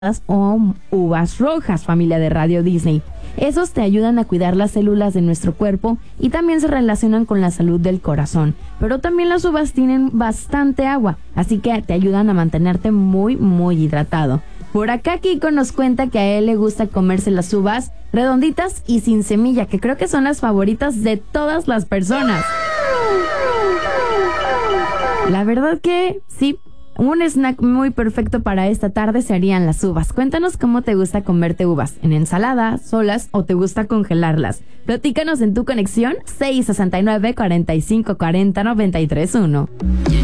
o uvas rojas, familia de Radio Disney. Esos te ayudan a cuidar las células de nuestro cuerpo y también se relacionan con la salud del corazón. Pero también las uvas tienen bastante agua, así que te ayudan a mantenerte muy hidratado. Por acá Kiko nos cuenta que a él le gusta comerse las uvas redonditas y sin semilla, que creo que son las favoritas de todas las personas. La verdad que sí, un snack muy perfecto para esta tarde serían las uvas. Cuéntanos cómo te gusta comerte uvas, en ensalada, solas o te gusta congelarlas. Platícanos en tu conexión 669-4540-931.